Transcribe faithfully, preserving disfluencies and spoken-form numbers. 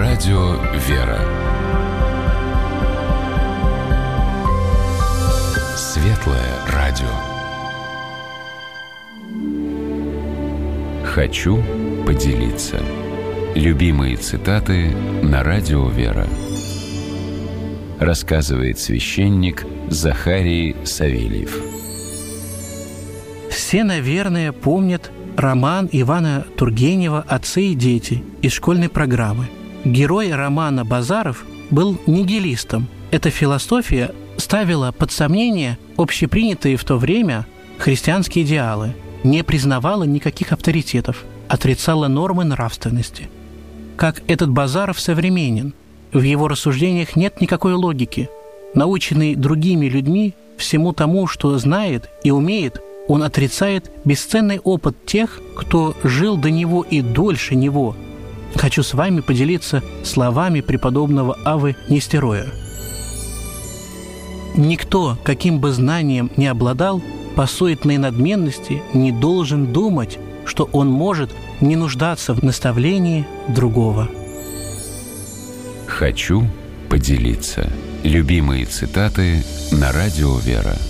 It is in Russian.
Радио «Вера». Светлое радио. Хочу поделиться. Любимые цитаты на Радио «Вера». Рассказывает священник Захарий Савельев. Все, наверное, помнят роман Ивана Тургенева «Отцы и дети» из школьной программы. Герой романа Базаров был нигилистом. Эта философия ставила под сомнение общепринятые в то время христианские идеалы, не признавала никаких авторитетов, отрицала нормы нравственности. Как этот Базаров современен, в его рассуждениях нет никакой логики. Наученный другими людьми всему тому, что знает и умеет, он отрицает бесценный опыт тех, кто жил до него и дольше него. Хочу с вами поделиться словами преподобного Аввы Нестероя. «Никто, каким бы знанием ни обладал, по суетной надменности не должен думать, что он может не нуждаться в наставлении другого». Хочу поделиться. Любимые цитаты на Радио «Вера».